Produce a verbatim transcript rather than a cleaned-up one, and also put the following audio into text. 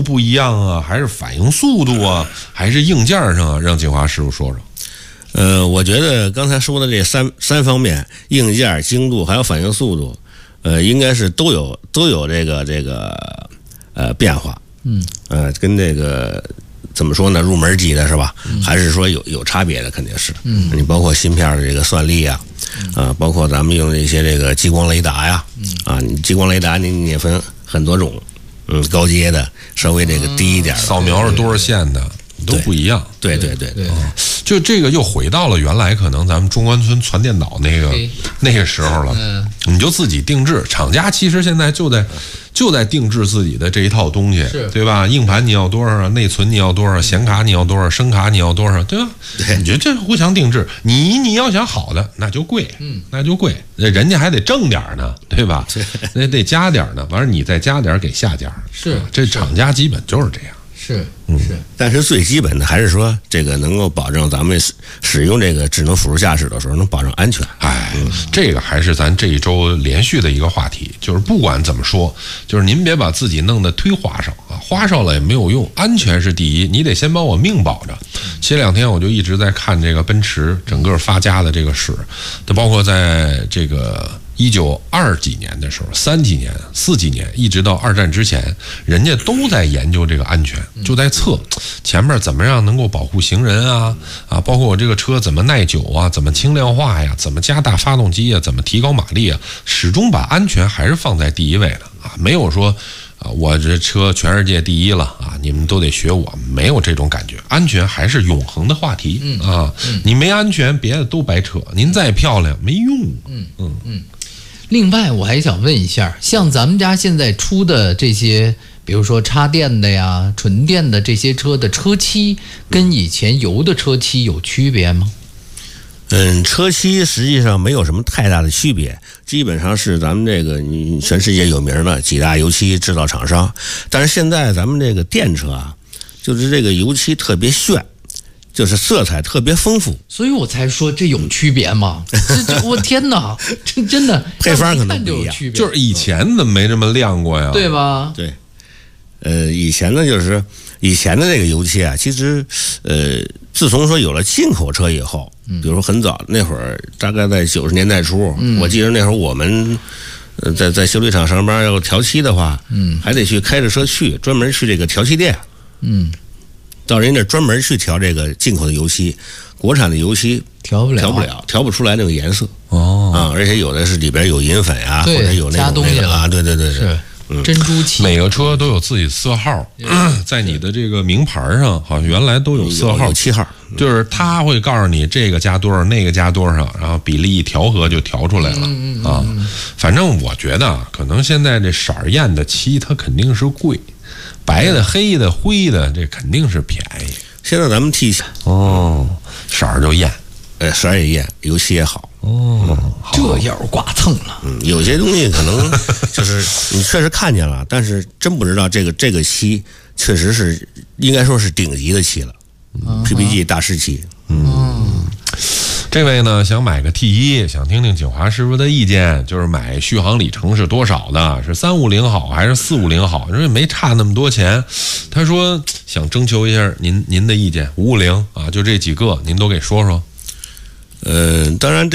不一样啊，还是反应速度啊，还是硬件上啊？让锦华师傅说说。 呃，我觉得刚才说的这三三方面，硬件、精度还有反应速度，呃，应该是都有都有这个这个呃变化。 嗯， 呃，跟这个怎么说呢？入门级的是吧？嗯、还是说有有差别的？肯定是。嗯，你包括芯片的这个算力啊，啊、呃，包括咱们用的一些这个激光雷达呀，啊，你激光雷达你你也分很多种，嗯，高阶的，稍微这个低一点的， 扫描是多少线的？都不一样， 对对对对， 嗯，就这个又回到了原来可能咱们中关村传电脑那个那个时候了，嗯，你就自己定制，厂家其实现在就在就在定制自己的这一套东西，对吧？硬盘你要多少，内存你要多少，显卡你要多少，声卡你要多少，对吧？对，你觉得这互相定制，你你要想好的那就贵，嗯，那就贵，人家还得挣点呢，对吧？那得加点呢，完了你再加点给下家， 是， 这厂家基本就是这样。 是，是， 但是最基本的还是说，这个能够保证咱们使用这个智能辅助驾驶的时候能保证安全。 哎，嗯、这个还是咱这一周连续的一个话题，就是不管怎么说，就是您别把自己弄得忒花哨啊，花哨了也没有用，安全是第一，你得先把我命保着。前两天我就一直在看这个奔驰整个发家的这个史，它包括在这个。一九二几年的时候，三几年、四几年，一直到二战之前，人家都在研究这个安全，就在测前面怎么样能够保护行人啊啊，包括我这个车怎么耐久啊，怎么轻量化呀，怎么加大发动机啊，怎么提高马力啊，始终把安全还是放在第一位的啊，没有说啊我这车全世界第一了啊，你们都得学我，没有这种感觉，安全还是永恒的话题啊，你没安全，别的都白扯，您再漂亮没用， 嗯嗯嗯。另外，我还想问一下，像咱们家现在出的这些，比如说插电的呀、纯电的这些车的车漆，跟以前油的车漆有区别吗？ 嗯，车漆实际上没有什么太大的区别，基本上是咱们这个全世界有名的几大油漆制造厂商。但是现在咱们这个电车啊，就是这个油漆特别炫。就是色彩特别丰富， 所以我才说这有区别吗？这这我天哪，这真的配方可能不一样， 就是以前怎么没这么亮过呀？ 对吧？ 对，呃，以前呢就是以前的这个油漆啊，其实呃，自从说有了进口车以后，比如说很早那会儿，大概在九十年代初，嗯、我记得那会儿我们。呃，在在修理厂上班要调漆的话，嗯，还得去开着车去专门去这个调漆店，嗯。到人家那专门去调这个进口的油漆，国产的油漆调不了， 调不了，调不出来那个颜色哦啊！而且有的是里边有银粉啊，或者有那种那个啊，对对对对， 是嗯、珍珠漆。 每个车都有自己色号，在你的这个名牌上，好像原来都有色号， 有漆号， 就是他会告诉你这个加多少，那个加多少，然后比例一调和就调出来了、嗯、啊。反正我觉得啊，可能现在这色儿艳的漆它肯定是贵。白的、黑的、灰的，这肯定是便宜。 现在咱们剃哦，色儿就艳， 呃，色儿也艳，油漆也好。 哦， 嗯、这要是剐蹭了。 嗯，有些东西可能就是你确实看见了，但是真不知道这个这个漆确实是应该说是顶级的漆了、嗯、，P P G 大师漆。 嗯。嗯这位呢想买个 T 一，想听听景华师傅的意见，就是买续航里程是多少的？是三五零好还是四五零好？因为没差那么多钱。他说想征求一下您您的意见，五五零啊，就这几个您都给说说。 呃，当然这。